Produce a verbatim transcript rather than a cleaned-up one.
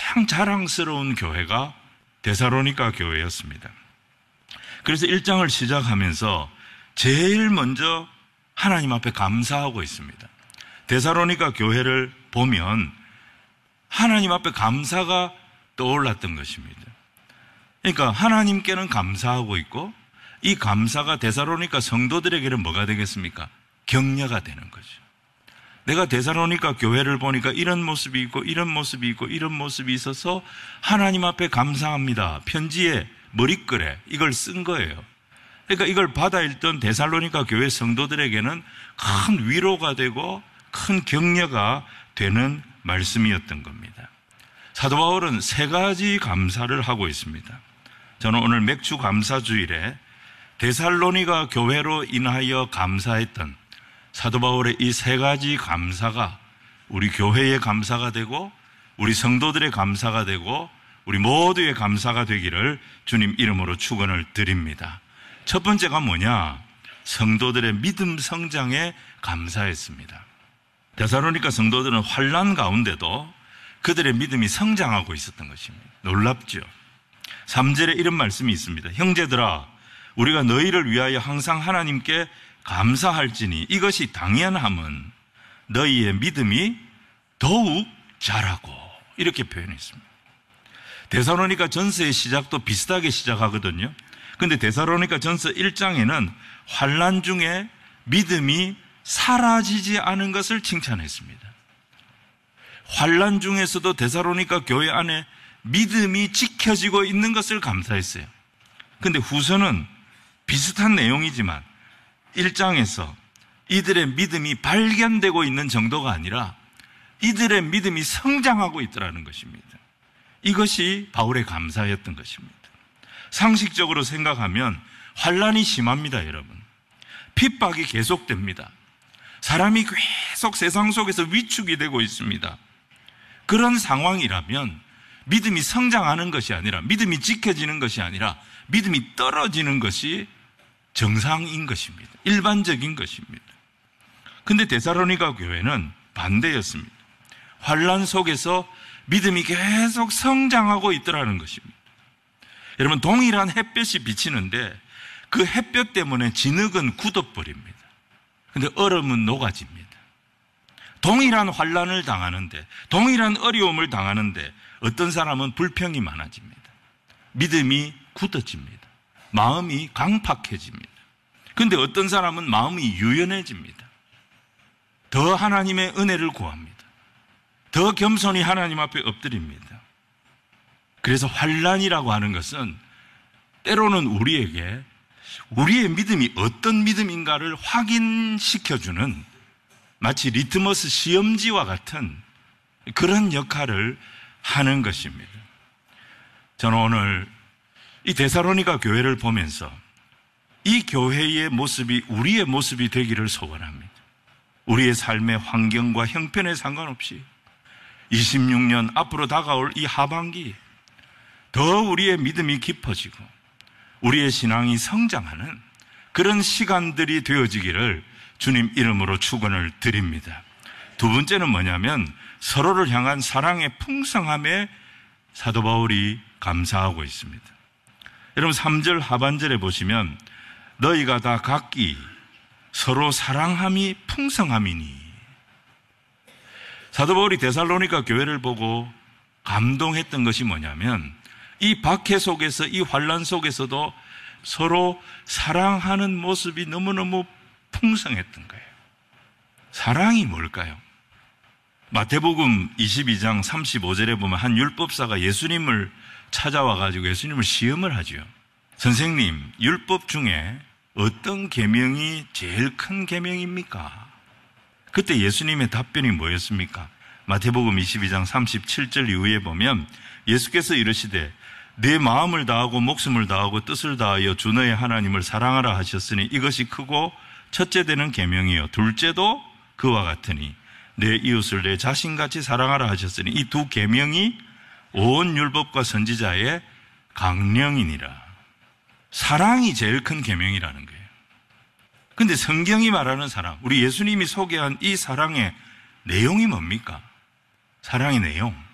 가장 자랑스러운 교회가 데살로니가 교회였습니다. 그래서 일 장을 시작하면서 제일 먼저 하나님 앞에 감사하고 있습니다. 데살로니가 교회를 보면 하나님 앞에 감사가 떠올랐던 것입니다. 그러니까 하나님께는 감사하고 있고 이 감사가 데살로니가 성도들에게는 뭐가 되겠습니까? 격려가 되는 거죠. 내가 데살로니가 교회를 보니까 이런 모습이 있고 이런 모습이 있고 이런 모습이 있어서 하나님 앞에 감사합니다. 편지에 머리글에 이걸 쓴 거예요. 그러니까 이걸 받아 읽던 데살로니가 교회 성도들에게는 큰 위로가 되고 큰 격려가 되는 말씀이었던 겁니다. 사도 바울은 세 가지 감사를 하고 있습니다. 저는 오늘 맥주 감사주일에 데살로니가 교회로 인하여 감사했던 사도 바울의 이 세 가지 감사가 우리 교회의 감사가 되고 우리 성도들의 감사가 되고 우리 모두의 감사가 되기를 주님 이름으로 축원을 드립니다. 첫 번째가 뭐냐? 성도들의 믿음 성장에 감사했습니다. 데살로니가 성도들은 환난 가운데도 그들의 믿음이 성장하고 있었던 것입니다. 놀랍죠? 삼 절에 이런 말씀이 있습니다. 형제들아, 우리가 너희를 위하여 항상 하나님께 감사할지니 이것이 당연함은 너희의 믿음이 더욱 자라고, 이렇게 표현했습니다. 데살로니가 전서의 시작도 비슷하게 시작하거든요. 근데 데살로니가 전서 일 장에는 환난 중에 믿음이 사라지지 않은 것을 칭찬했습니다. 환난 중에서도 데살로니가 교회 안에 믿음이 지켜지고 있는 것을 감사했어요. 근데 후서는 비슷한 내용이지만 일 장에서 이들의 믿음이 발견되고 있는 정도가 아니라 이들의 믿음이 성장하고 있더라는 것입니다. 이것이 바울의 감사였던 것입니다. 상식적으로 생각하면 환난이 심합니다, 여러분. 핍박이 계속됩니다. 사람이 계속 세상 속에서 위축이 되고 있습니다. 그런 상황이라면 믿음이 성장하는 것이 아니라, 믿음이 지켜지는 것이 아니라 믿음이 떨어지는 것이 정상인 것입니다. 일반적인 것입니다. 근데 데살로니가 교회는 반대였습니다. 환난 속에서 믿음이 계속 성장하고 있더라는 것입니다. 여러분, 동일한 햇볕이 비치는데 그 햇볕 때문에 진흙은 굳어버립니다. 근데 얼음은 녹아집니다. 동일한 환난을 당하는데, 동일한 어려움을 당하는데 어떤 사람은 불평이 많아집니다. 믿음이 굳어집니다. 마음이 강팍해집니다. 근데 어떤 사람은 마음이 유연해집니다. 더 하나님의 은혜를 구합니다. 더 겸손히 하나님 앞에 엎드립니다. 그래서 환난이라고 하는 것은 때로는 우리에게 우리의 믿음이 어떤 믿음인가를 확인시켜주는 마치 리트머스 시험지와 같은 그런 역할을 하는 것입니다. 저는 오늘 이 데살로니가 교회를 보면서 이 교회의 모습이 우리의 모습이 되기를 소원합니다. 우리의 삶의 환경과 형편에 상관없이 이십육 년 앞으로 다가올 이 하반기 더 우리의 믿음이 깊어지고 우리의 신앙이 성장하는 그런 시간들이 되어지기를 주님 이름으로 축원을 드립니다. 두 번째는 뭐냐면 서로를 향한 사랑의 풍성함에 사도 바울이 감사하고 있습니다. 여러분, 삼 절 하반절에 보시면 너희가 다 각기 서로 사랑함이 풍성함이니. 사도 바울이 데살로니가 교회를 보고 감동했던 것이 뭐냐면 이 박해 속에서, 이 환난 속에서도 서로 사랑하는 모습이 너무너무 풍성했던 거예요. 사랑이 뭘까요? 마태복음 이십이 장 삼십오 절에 보면 한 율법사가 예수님을 찾아와 가지고 예수님을 시험을 하죠. 선생님, 율법 중에 어떤 계명이 제일 큰 계명입니까? 그때 예수님의 답변이 뭐였습니까? 마태복음 이십이 장 삼십칠 절 이후에 보면 예수께서 이르시되 내 마음을 다하고 목숨을 다하고 뜻을 다하여 주 너의 하나님을 사랑하라 하셨으니 이것이 크고 첫째 되는 계명이요 둘째도 그와 같으니 내 이웃을 내 자신같이 사랑하라 하셨으니 이 두 계명이 온 율법과 선지자의 강령이니라. 사랑이 제일 큰 계명이라는 거예요. 근데 성경이 말하는 사랑, 우리 예수님이 소개한 이 사랑의 내용이 뭡니까? 사랑의 내용,